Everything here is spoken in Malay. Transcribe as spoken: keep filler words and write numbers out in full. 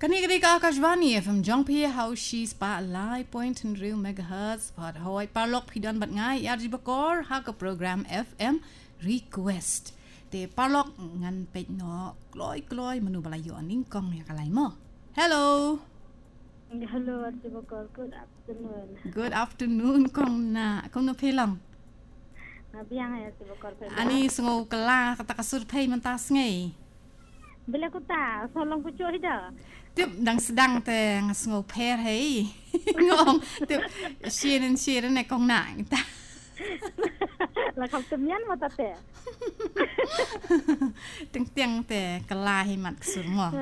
Kani ka Akashvani F M Jongpia Haushi Spotlight Point and Real Megahertz Part Hoi Parlok Pidan Bat Ngai Yarji Bakor Haka Program F M Request Te Parlok Ngan Pet No Kloy Kloy Manu Balayo Aning Kong Yakalay Mo. Hello. Hello Yarji Bakor. Good afternoon. Good afternoon Kong na Kong no pelang. Nabiang Yarji Bakor. Ani sungo kala kata kasurpay mantas ngay. Bila ko ta solong pucuk hida. Tip dang sedang te ngasngo per hey. Ngong tip shiren shiren e kong na ta. La kau temian mata te. Teng tiang te kala hi mat sur mo.